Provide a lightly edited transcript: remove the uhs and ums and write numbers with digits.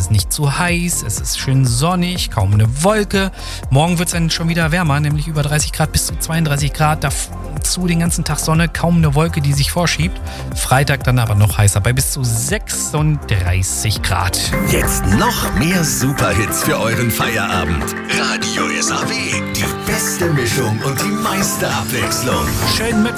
ist nicht zu heiß, es ist schön sonnig, kaum eine Wolke. Morgen wird es dann schon wieder wärmer, nämlich über 30 Grad bis zu 32 Grad. Dazu den ganzen Tag Sonne, kaum eine Wolke, die sich vorschiebt. Freitag dann aber noch heißer, bei bis zu 36 Grad. Jetzt noch mehr Superhits für euren Feierabend. Radio SAW, die beste Mischung und die meiste Abwechslung. Schön mit